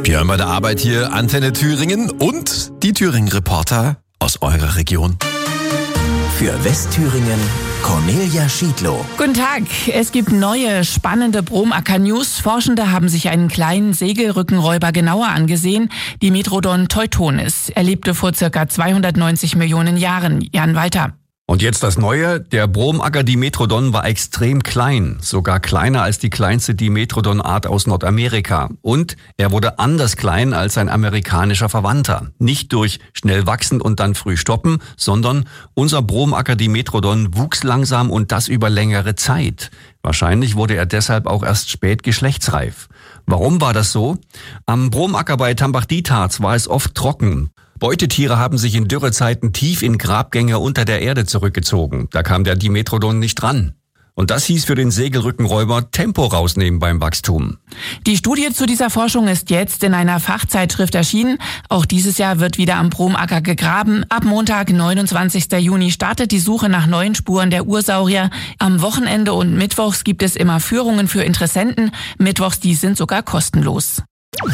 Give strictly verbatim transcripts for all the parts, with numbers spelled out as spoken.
Björn bei der Arbeit hier, Antenne Thüringen und die Thüringen-Reporter aus eurer Region. Für Westthüringen Cornelia Schiedlow. Guten Tag. Es gibt neue, spannende Bromacker-News. Forschende haben sich einen kleinen Segelrückenräuber genauer angesehen, die Metrodon teutonis. Er lebte vor circa zweihundertneunzig Millionen Jahren. Jan Walter. Und jetzt das Neue, der Bromacker Dimetrodon war extrem klein, sogar kleiner als die kleinste Dimetrodon-Art aus Nordamerika. Und er wurde anders klein als sein amerikanischer Verwandter. Nicht durch schnell wachsen und dann früh stoppen, sondern unser Bromacker Dimetrodon wuchs langsam und das über längere Zeit. Wahrscheinlich wurde er deshalb auch erst spät geschlechtsreif. Warum war das so? Am Bromacker bei Tambach-Dietharz war es oft trocken. Beutetiere haben sich in Dürrezeiten tief in Grabgänge unter der Erde zurückgezogen. Da kam der Dimetrodon nicht dran. Und das hieß für den Segelrückenräuber Tempo rausnehmen beim Wachstum. Die Studie zu dieser Forschung ist jetzt in einer Fachzeitschrift erschienen. Auch dieses Jahr wird wieder am Bromacker gegraben. Ab Montag, neunundzwanzigsten Juni, startet die Suche nach neuen Spuren der Ursaurier. Am Wochenende und mittwochs gibt es immer Führungen für Interessenten. Mittwochs, die sind sogar kostenlos.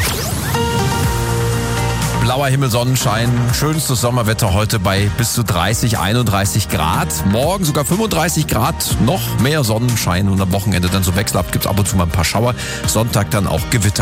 Blauer Himmel, Sonnenschein, schönstes Sommerwetter heute bei bis zu dreißig, einunddreißig Grad. Morgen sogar fünfunddreißig Grad, noch mehr Sonnenschein und am Wochenende dann so wechselhaft, gibt es ab und zu mal ein paar Schauer. Sonntag dann auch Gewitter.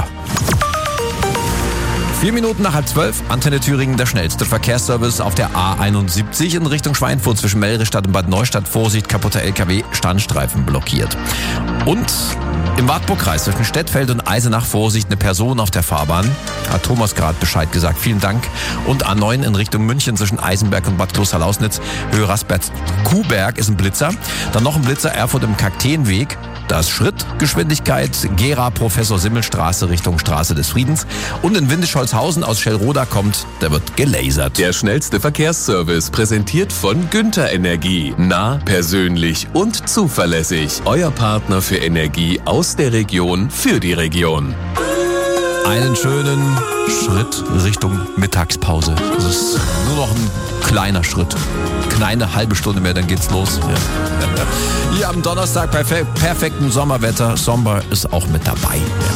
Vier Minuten nach halb zwölf, Antenne Thüringen, der schnellste Verkehrsservice auf der A einundsiebzig in Richtung Schweinfurt zwischen Melrichstadt und Bad Neustadt. Vorsicht, kaputter L K W, Standstreifen blockiert. Und im Wartburgkreis zwischen Stettfeld und Eisenach, Vorsicht, eine Person auf der Fahrbahn. Hat Thomas gerade Bescheid gesagt, vielen Dank. Und A neun in Richtung München zwischen Eisenberg und Bad Kloster-Lausnitz, Höhe Rasberg-Kuhberg ist ein Blitzer. Dann noch ein Blitzer, Erfurt im Kakteenweg. Das Schrittgeschwindigkeit, Gera Professor Simmelstraße Richtung Straße des Friedens. Und in Windischholzhausen aus Schellroda kommt, der wird gelasert. Der schnellste Verkehrsservice präsentiert von Günther Energie. Nah, persönlich und zuverlässig. Euer Partner für Energie aus der Region für die Region. Einen schönen Schritt Richtung Mittagspause. Das ist nur noch ein kleiner Schritt. Kleine halbe Stunde mehr, dann geht's los. Ja. Hier am Donnerstag bei perfektem Sommerwetter. Sommer ist auch mit dabei. Ja.